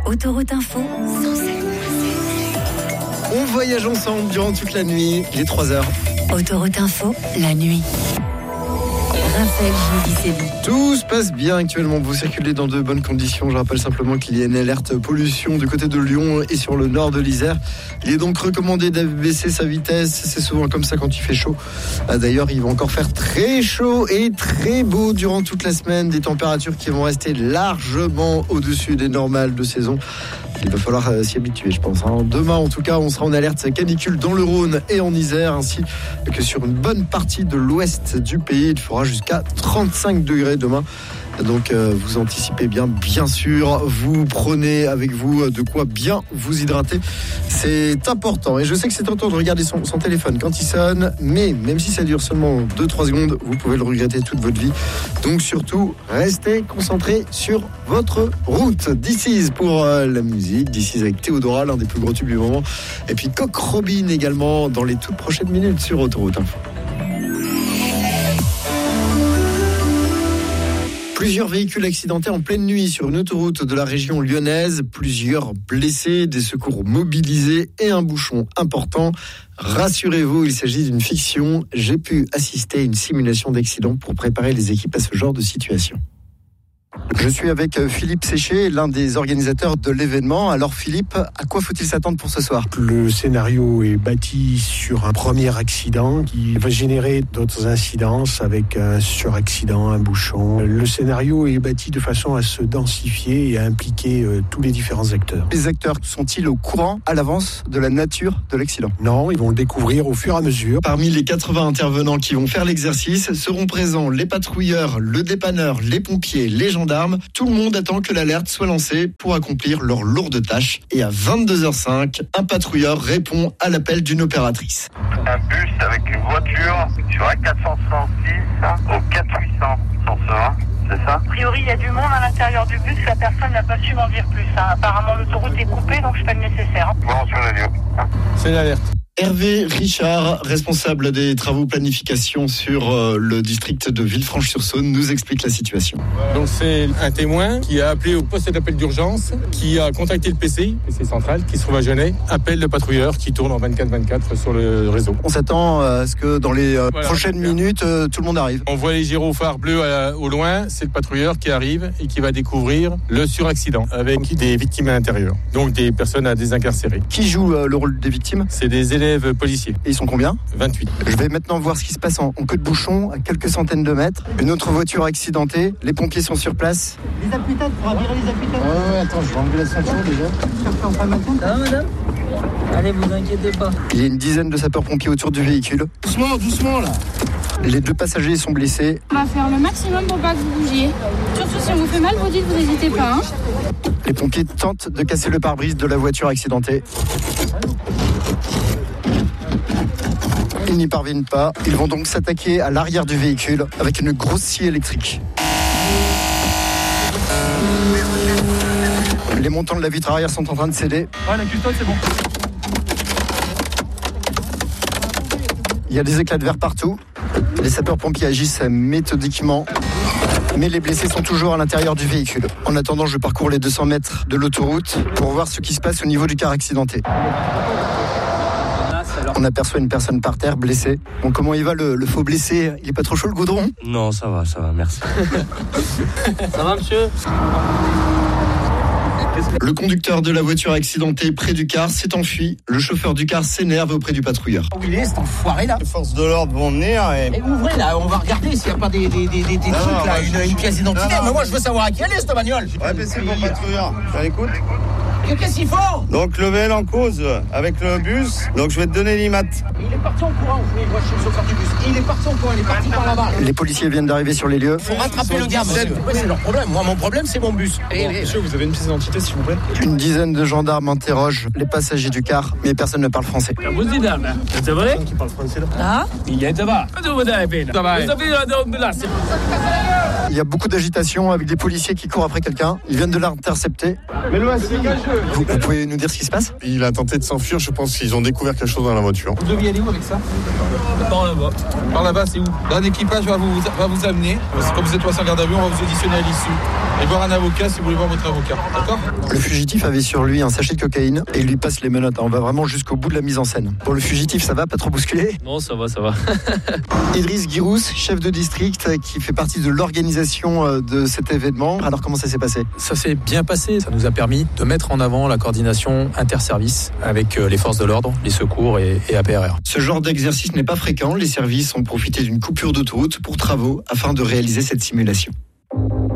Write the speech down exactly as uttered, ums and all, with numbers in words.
Autoroute Info, cent sept. On voyage ensemble durant toute la nuit, les trois heures. Autoroute Info, la nuit. Raphaël Giudicelli. Tout se passe bien actuellement, vous circulez dans de bonnes conditions. Je rappelle simplement qu'il y a une alerte pollution du côté de Lyon et sur le nord de l'Isère. Il est donc recommandé d'abaisser sa vitesse, c'est souvent comme ça quand il fait chaud. D'ailleurs, il va encore faire très chaud et très beau durant toute la semaine. Des températures qui vont rester largement au-dessus des normales de saison. Il va falloir s'y habituer, je pense. Demain, en tout cas, on sera en alerte canicule dans le Rhône et en Isère, ainsi que sur une bonne partie de l'ouest du pays. Il fera jusqu'à trente-cinq degrés demain. Donc euh, vous anticipez bien, bien sûr, vous prenez avec vous de quoi bien vous hydrater, c'est important. Et je sais que c'est tentant de regarder son, son téléphone quand il sonne, mais même si ça dure seulement deux trois secondes, vous pouvez le regretter toute votre vie. Donc surtout, restez concentrés sur votre route. This Is pour euh, la musique, This Is avec Théodora, l'un des plus gros tubes du moment. Et puis Coq Robin également dans les toutes prochaines minutes sur Autoroute Info. Plusieurs véhicules accidentés en pleine nuit sur une autoroute de la région lyonnaise, plusieurs blessés, des secours mobilisés et un bouchon important. Rassurez-vous, il s'agit d'une fiction. J'ai pu assister à une simulation d'accident pour préparer les équipes à ce genre de situation. Je suis avec Philippe Séché, l'un des organisateurs de l'événement. Alors Philippe, à quoi faut-il s'attendre pour ce soir ? Le scénario est bâti sur un premier accident qui va générer d'autres incidences avec un suraccident, un bouchon. Le scénario est bâti de façon à se densifier et à impliquer euh, tous les différents acteurs. Les acteurs sont-ils au courant à l'avance de la nature de l'accident ? Non, ils vont le découvrir au fur et à mesure. Parmi les quatre-vingts intervenants qui vont faire l'exercice, seront présents les patrouilleurs, le dépanneur, les pompiers, les gendarmes. Tout le monde attend que l'alerte soit lancée pour accomplir leur lourde tâche. Et à vingt-deux heures cinq, un patrouilleur répond à l'appel d'une opératrice. Un bus avec une voiture sur un quatre cent soixante-six au quatre huit cents sur ce un, c'est ça ? A priori, il y a du monde à l'intérieur du bus, la personne n'a pas su m'en dire plus. Hein. Apparemment, l'autoroute est coupée, donc je fais le nécessaire. Bon, sur l'audio. C'est l'alerte. Hervé Richard, responsable des travaux planification sur euh, le district de Villefranche-sur-Saône, nous explique la situation. Donc c'est un témoin qui a appelé au poste d'appel d'urgence, qui a contacté le P C I, P C I central, qui se trouve à Genève, appelle le patrouilleur qui tourne en vingt-quatre vingt-quatre sur le réseau. On s'attend à ce que dans les euh, voilà, prochaines minutes, euh, tout le monde arrive. On voit les gyrophares bleus à, au loin, c'est le patrouilleur qui arrive et qui va découvrir le suraccident avec des victimes à l'intérieur, donc des personnes à désincarcérer. Qui joue euh, le rôle des victimes ? C'est des élèves policiers. Et ils sont combien ? vingt-huit. Je vais maintenant voir ce qui se passe en, en queue de bouchon, à quelques centaines de mètres. Une autre voiture accidentée, les pompiers sont sur place. Les appuis-têtes, pour virer les appuis-têtes. Ouais, ouais, attends, je vais enlever la ceinture déjà. Ça va, madame ? Allez, vous inquiétez pas. Il y a une dizaine de sapeurs-pompiers autour du véhicule. Doucement, doucement, là. Les deux passagers sont blessés. On va faire le maximum pour pas que vous bougiez. Surtout si on vous fait mal, vous dites, vous n'hésitez pas. Hein. Les pompiers tentent de casser le pare-brise de la voiture accidentée. Ils n'y parviennent pas. Ils vont donc s'attaquer à l'arrière du véhicule avec une grosse scie électrique. Les montants de la vitre arrière sont en train de céder. Ouais, la custode, c'est bon. Il y a des éclats de verre partout. Les sapeurs-pompiers agissent méthodiquement. Mais les blessés sont toujours à l'intérieur du véhicule. En attendant, je parcours les deux cents mètres de l'autoroute pour voir ce qui se passe au niveau du car accidenté. On aperçoit une personne par terre, blessée. Bon, comment il va le, le faux blessé ? Il est pas trop chaud le goudron ? Non, ça va, ça va, merci. Ça va, monsieur ? Le conducteur de la voiture accidentée près du car s'est enfui. Le chauffeur du car s'énerve auprès du patrouilleur. Où il est, cet enfoiré, là ? Les forces de l'ordre vont venir et... Et ouvrez, là, on va regarder s'il n'y a pas des, des, des, des, des non, trucs, non, là, non, une, je... une pièce d'identité. Non, non, mais moi, je veux savoir à qui elle est, cette bagnole. Ouais, mais c'est mon patrouilleur. Tu l'écoutes ? Qu'est-ce qu'il faut ? Donc, le V L en cause avec le bus. Donc, je vais te donner l'I M A T. Il est parti en courant, vous voyez, moi, je suis le chauffeur du bus. Il est parti en courant, il est parti par là-bas. Les policiers viennent d'arriver sur les lieux. Faut rattraper le gars, monsieur. Ouais, c'est leur problème. Moi, mon problème, c'est mon bus. Bon, monsieur, vous avez une pièce d'identité, s'il vous plaît ? Une dizaine de gendarmes interrogent les passagers du car, mais personne ne parle français. C'est vrai ? Qui parle français là ? Ah ? Il y a là-bas. Vous avez Il y a beaucoup d'agitation avec des policiers qui courent après quelqu'un. Ils viennent de l'intercepter. Mais le assis, Vous, vous pouvez nous dire ce qui se passe? Il a tenté de s'enfuir, je pense qu'ils ont découvert quelque chose dans la voiture. vous deviez aller où avec ça? Par là-bas. Par là-bas, c'est où? Là, un équipage va vous, va vous amener. Comme vous êtes passé en garde à vue, on va vous auditionner à l'issue. Et voir un avocat si vous voulez voir votre avocat. D'accord? Le fugitif avait sur lui un sachet de cocaïne et il lui passe les menottes. On va vraiment jusqu'au bout de la mise en scène. Pour le fugitif, ça va? Pas trop bousculé? Non, ça va, ça va. Idriss Guirous, chef de district, qui fait partie de l'organisation de cet événement. Alors comment ça s'est passé? Ça s'est bien passé. Ça nous a permis de mettre en avant la coordination interservices avec les forces de l'ordre, les secours et, et A P R R. Ce genre d'exercice n'est pas fréquent. Les services ont profité d'une coupure d'autoroute pour travaux afin de réaliser cette simulation.